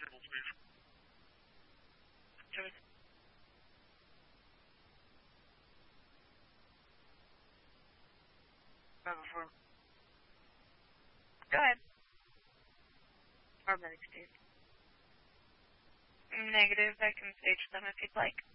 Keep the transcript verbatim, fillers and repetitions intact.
Go ahead. Or medic stage. Negative. I can stage them if you'd like.